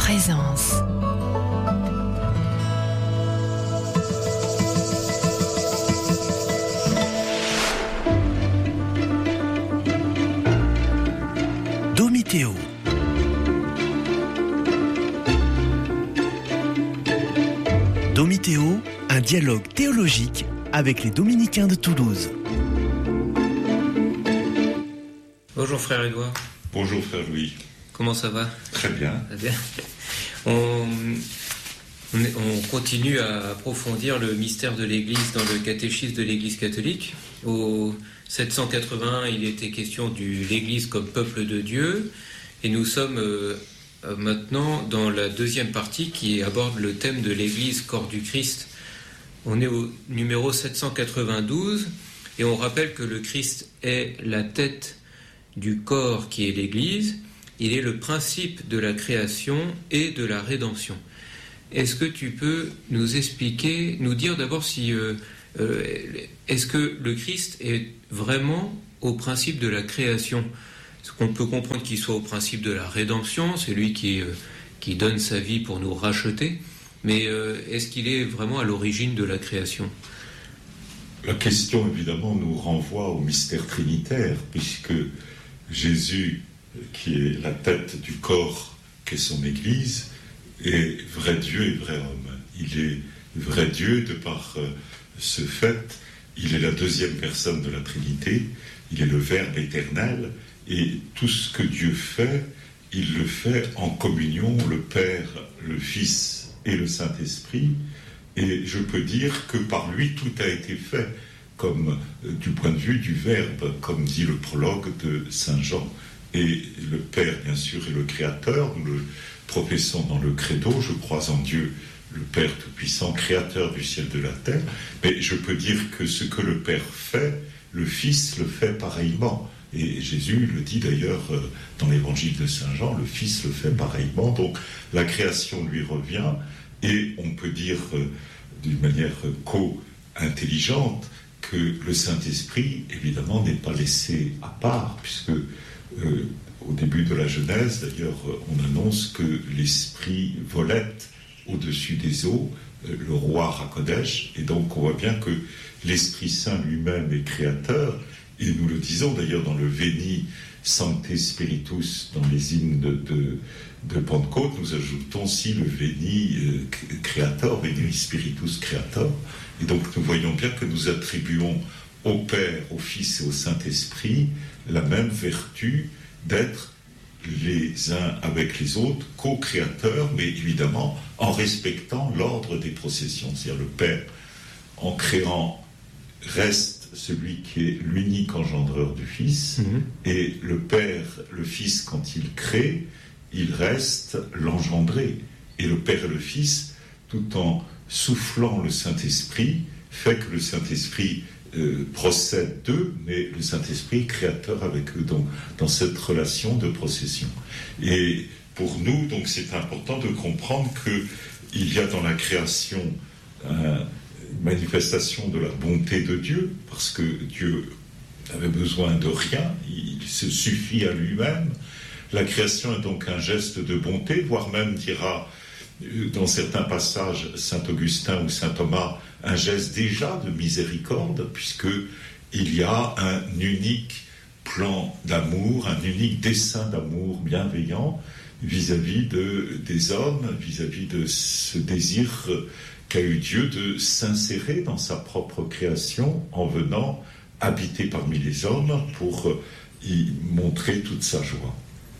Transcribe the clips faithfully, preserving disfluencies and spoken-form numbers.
présence. Domitéo. Domitéo, un dialogue théologique avec les dominicains de Toulouse. Bonjour frère Édouard. Bonjour frère Louis. Comment ça va ? Très bien. Très bien. On, on, est, on continue à approfondir le mystère de l'Église dans le catéchisme de l'Église catholique. Au sept cent quatre-vingt-un, il était question de l'Église comme peuple de Dieu. Et nous sommes euh, maintenant dans la deuxième partie qui aborde le thème de l'Église, corps du Christ. On est au numéro sept cent quatre-vingt-douze et on rappelle que le Christ est la tête du corps qui est l'Église. Il est le principe de la création et de la rédemption. Est-ce que tu peux nous expliquer, nous dire d'abord si euh, euh, est-ce que le Christ est vraiment au principe de la création ? Parce qu'on peut comprendre qu'il soit au principe de la rédemption, c'est lui qui, euh, qui donne sa vie pour nous racheter, mais euh, est-ce qu'il est vraiment à l'origine de la création ? La question évidemment nous renvoie au mystère trinitaire, puisque Jésus, qui est la tête du corps qu'est son Église, est vrai Dieu et vrai homme. Il est vrai Dieu de par euh, ce fait, il est la deuxième personne de la Trinité, il est le Verbe éternel, et tout ce que Dieu fait, il le fait en communion, le Père, le Fils et le Saint-Esprit, et je peux dire que par lui tout a été fait, comme euh, du point de vue du Verbe, comme dit le prologue de Saint Jean. Et le Père, bien sûr, est le Créateur, nous le professons dans le Credo, je crois en Dieu, le Père Tout-Puissant, Créateur du ciel et de la terre, mais je peux dire que ce que le Père fait, le Fils le fait pareillement. Et Jésus le dit d'ailleurs dans l'évangile de Saint Jean, le Fils le fait pareillement, donc la création lui revient, et on peut dire d'une manière co-intelligente que le Saint-Esprit, évidemment, n'est pas laissé à part, puisque euh, au début de la Genèse, d'ailleurs, on annonce que l'Esprit volette au-dessus des eaux, euh, le roi Rakodesh, et donc on voit bien que l'Esprit Saint lui-même est créateur, et nous le disons d'ailleurs dans le Veni Sancte Spiritus, dans les hymnes de, de, de Pentecôte, nous ajoutons aussi le Veni euh, Creator, Veni Spiritus Creator, et donc nous voyons bien que nous attribuons au Père, au Fils et au Saint-Esprit la même vertu d'être les uns avec les autres, co-créateurs, mais évidemment en respectant l'ordre des processions. C'est-à-dire le Père, en créant, reste celui qui est l'unique engendreur du Fils, mmh. et le Père, le Fils, quand il crée, il reste l'engendré. Et le Père et le Fils, tout en soufflant le Saint-Esprit, fait que le Saint-Esprit euh, procède d'eux, mais le Saint-Esprit est créateur avec eux, donc dans cette relation de procession. Et pour nous, donc, c'est important de comprendre qu'il y a dans la création un manifestation de la bonté de Dieu, parce que Dieu avait besoin de rien, il se suffit à lui-même. La création est donc un geste de bonté, voire même, dira dans certains passages Saint Augustin ou Saint Thomas, un geste déjà de miséricorde, puisqu'il y a un unique plan d'amour, un unique dessein d'amour bienveillant vis-à-vis de, des hommes, vis-à-vis de ce désir qu'a eu Dieu de s'insérer dans sa propre création en venant habiter parmi les hommes pour y montrer toute sa joie.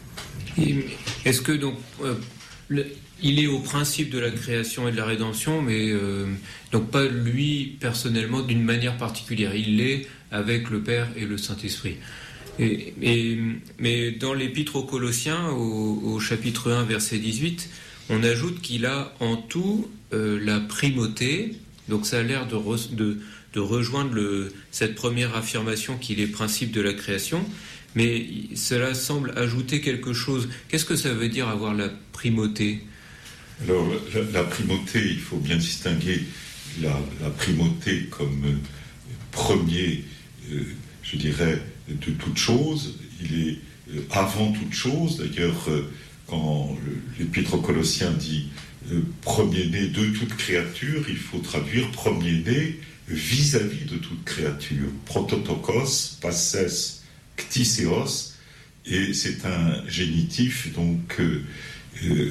Et est-ce que donc euh, le, il est au principe de la création et de la rédemption, mais euh, donc pas lui personnellement d'une manière particulière. Il l'est avec le Père et le Saint-Esprit. Et, et, mais dans l'Épître aux Colossiens, au, au chapitre un, verset dix-huit, on ajoute qu'il a en tout euh, la primauté. Donc ça a l'air de, re, de, de rejoindre le, cette première affirmation qu'il est principe de la création. Mais cela semble ajouter quelque chose. Qu'est-ce que ça veut dire avoir la primauté ? Alors, la, la primauté, il faut bien distinguer la, la primauté comme euh, premier, euh, je dirais, de toute chose. Il est euh, avant toute chose. D'ailleurs, euh, quand l'Épître aux Colossiens dit euh, « premier-né de toute créature », il faut traduire « premier-né vis-à-vis de toute créature ». Prototokos, passes, ktiseos, et c'est un génitif, donc euh, euh,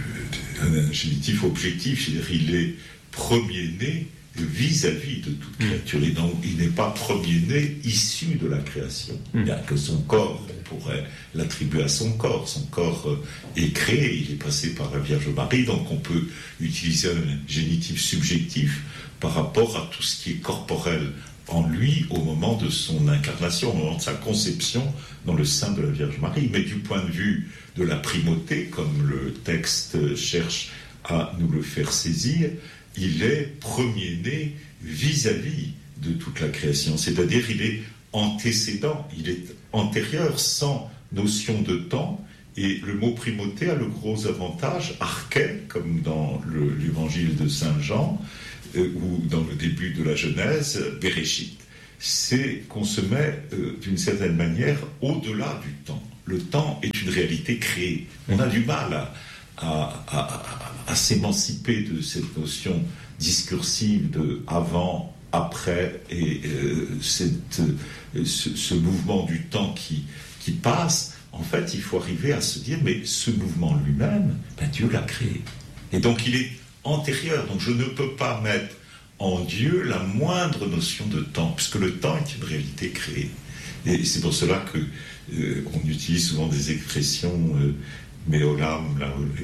un génitif objectif, c'est-à-dire il est premier-né vis-à-vis de toute créature, et donc il n'est pas premier-né issu de la création, bien que son corps, on pourrait l'attribuer à son corps, son corps est créé, il est passé par la Vierge Marie, donc on peut utiliser un génitif subjectif par rapport à tout ce qui est corporel en lui au moment de son incarnation, au moment de sa conception dans le sein de la Vierge Marie. Mais du point de vue de la primauté, comme le texte cherche à nous le faire saisir, il est premier-né vis-à-vis de toute la création, c'est-à-dire il est antécédent, il est antérieur, sans notion de temps, et le mot primauté a le gros avantage, arché, comme dans le, l'évangile de Saint Jean, euh, ou dans le début de la Genèse, Bereshit, c'est qu'on se met euh, d'une certaine manière au-delà du temps. Le temps est une réalité créée. On a du mal à, à, à, à, à s'émanciper de cette notion discursive de avant, après, et euh, cette, euh, ce, ce mouvement du temps qui, qui passe. En fait, il faut arriver à se dire, mais ce mouvement lui-même, ben Dieu l'a créé. Et donc il est antérieur. Donc je ne peux pas mettre en Dieu la moindre notion de temps, puisque le temps est une réalité créée. Et c'est pour cela que euh, on utilise souvent des expressions euh, Méolam,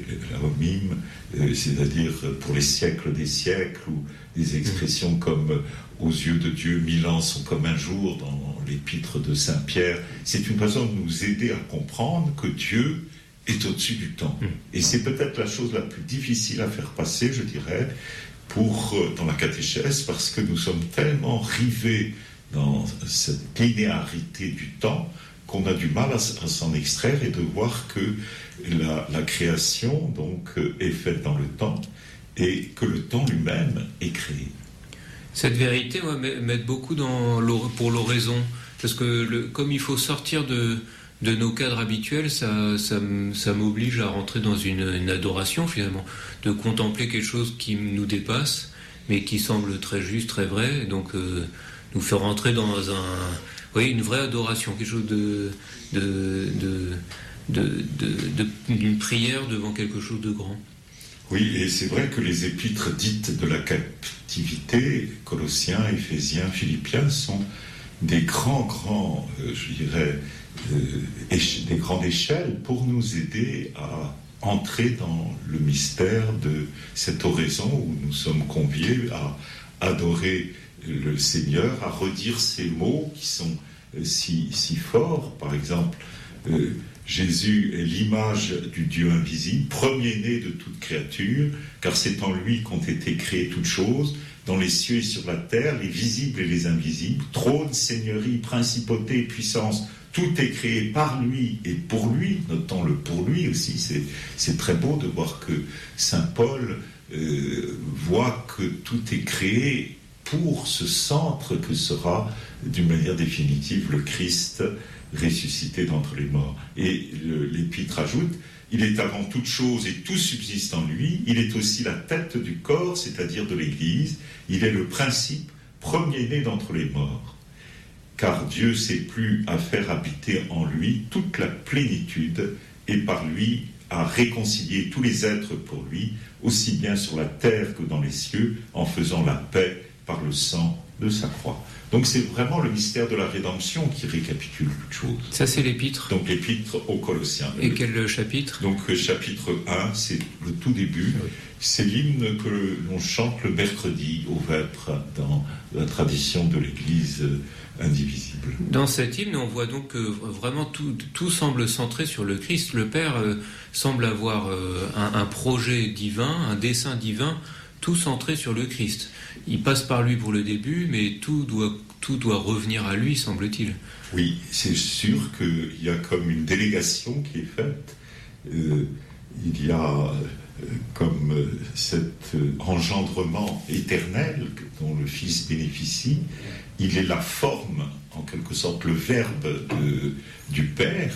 Laomim, euh, c'est-à-dire pour les siècles des siècles, ou des expressions comme euh, aux yeux de Dieu, mille ans sont comme un jour dans l'épître de Saint Pierre. C'est une façon de nous aider à comprendre que Dieu est au-dessus du temps. Et c'est peut-être la chose la plus difficile à faire passer, je dirais, pour, euh, dans la catéchèse, parce que nous sommes tellement rivés dans cette linéarité du temps qu'on a du mal à, à s'en extraire et de voir que la, la création donc est faite dans le temps et que le temps lui-même est créé. Cette vérité ouais, m'aide beaucoup dans pour l'oraison, parce que le, comme il faut sortir de, de nos cadres habituels, ça, ça, ça m'oblige à rentrer dans une, une adoration finalement, de contempler quelque chose qui nous dépasse, mais qui semble très juste, très vrai, et donc euh, nous faire rentrer dans un, oui, une vraie adoration, quelque chose de, de, de, de, de, de, d'une prière devant quelque chose de grand. Oui, et c'est vrai que les épîtres dites de la captivité, Colossiens, Éphésiens, Philippiens, sont des grands, grands, euh, je dirais, euh, éche- des grandes échelles pour nous aider à entrer dans le mystère de cette oraison où nous sommes conviés à adorer le Seigneur, à redire ces mots qui sont euh, si, si forts. Par exemple, euh, Jésus est l'image du Dieu invisible, premier-né de toute créature, car c'est en lui qu'ont été créées toutes choses, dans les cieux et sur la terre, les visibles et les invisibles, trône, seigneurie, principauté, puissance, tout est créé par lui et pour lui. Notons le pour lui aussi, c'est, c'est très beau de voir que Saint Paul euh, voit que tout est créé pour ce centre que sera d'une manière définitive le Christ ressuscité d'entre les morts. Et le, l'épître ajoute, il est avant toute chose et tout subsiste en lui, il est aussi la tête du corps, c'est-à-dire de l'Église, il est le principe premier-né d'entre les morts. Car Dieu s'est plu à faire habiter en lui toute la plénitude et par lui à réconcilier tous les êtres pour lui, aussi bien sur la terre que dans les cieux, en faisant la paix par le sang de sa croix. Donc c'est vraiment le mystère de la rédemption qui récapitule toute chose. Ça c'est l'épître. Donc l'épître aux Colossiens. Et quel chapitre? Donc chapitre un, c'est le tout début. Oui. C'est l'hymne que l'on chante le mercredi au vêpres dans la tradition de l'Église indivisible. Dans cet hymne, on voit donc que vraiment tout, tout semble centré sur le Christ. Le Père euh, semble avoir euh, un, un projet divin, un dessein divin, tout centré sur le Christ. Il passe par lui pour le début, mais tout doit, tout doit revenir à lui, semble-t-il. Oui, c'est sûr qu'il y a comme une délégation qui est faite. Euh, il y a euh, comme euh, cet euh, engendrement éternel dont le Fils bénéficie. Il est la forme, en quelque sorte, le verbe de, du Père.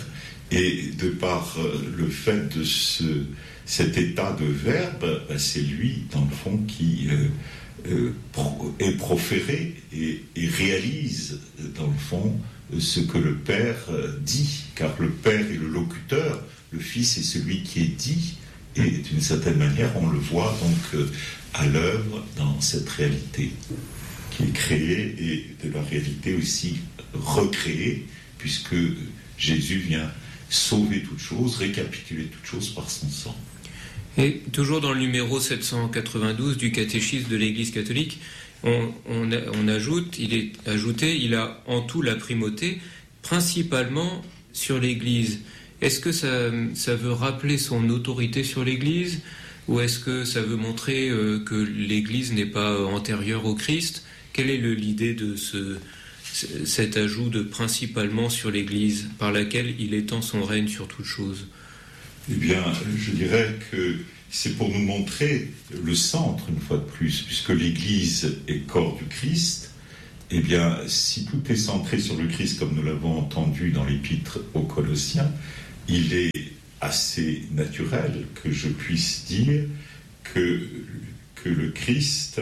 Et de par le fait de ce, cet état de verbe, ben c'est lui, dans le fond, qui euh, euh, pro, est proféré et, et réalise, dans le fond, ce que le Père dit. Car le Père est le locuteur, le Fils est celui qui est dit, et d'une certaine manière, on le voit donc euh, à l'œuvre dans cette réalité qui est créée et de la réalité aussi recréée, puisque Jésus vient sauver toute chose, récapituler toute chose par son sang. Et toujours dans le numéro sept cent quatre-vingt-douze du catéchisme de l'Église catholique, on, on, on ajoute, il est ajouté, il a en tout la primauté, principalement sur l'Église. Est-ce que ça, ça veut rappeler son autorité sur l'Église, ou est-ce que ça veut montrer euh, que l'Église n'est pas antérieure au Christ? Quelle est le, l'idée de ce, cet ajout de principalement sur l'Église, par laquelle il étend son règne sur toute chose? Eh bien, je dirais que c'est pour nous montrer le centre, une fois de plus, puisque l'Église est corps du Christ. Eh bien, si tout est centré sur le Christ, comme nous l'avons entendu dans l'Épître aux Colossiens, il est assez naturel que je puisse dire que, que le Christ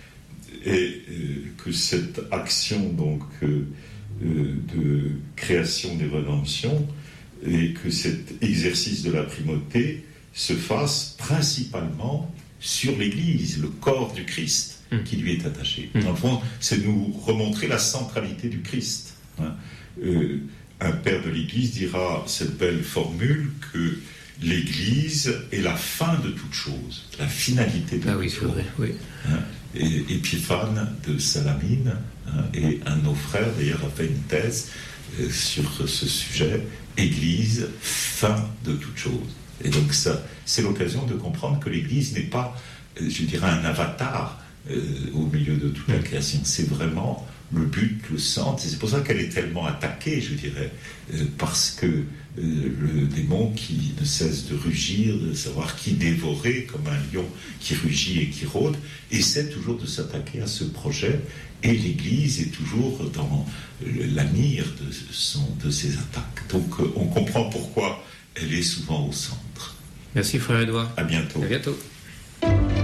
et euh, que cette action donc euh, de création des rédemptions et que cet exercice de la primauté se fasse principalement sur l'Église, le corps du Christ mmh. qui lui est attaché. Mmh. Dans le fond, c'est nous remontrer la centralité du Christ. Hein. Euh, un père de l'Église dira cette belle formule que l'Église est la fin de toute chose, la finalité de ah toute oui, chose. Vrai, oui. Hein. Et Épiphane de Salamine, hein, et un de nos frères d'ailleurs a fait une thèse euh, sur ce sujet, Église, fin de toute chose. Et donc ça, c'est l'occasion de comprendre que l'Église n'est pas, euh, je dirais, un avatar euh, au milieu de toute la création. C'est vraiment le but, le centre. Et c'est pour ça qu'elle est tellement attaquée, je dirais, euh, parce que euh, le démon qui ne cesse de rugir, de savoir qui dévorer, comme un lion qui rugit et qui rôde, essaie toujours de s'attaquer à ce projet. Et l'Église est toujours dans la mire de, son, de ses attaques. Donc on comprend pourquoi elle est souvent au centre. Merci frère Édouard. À bientôt. À bientôt.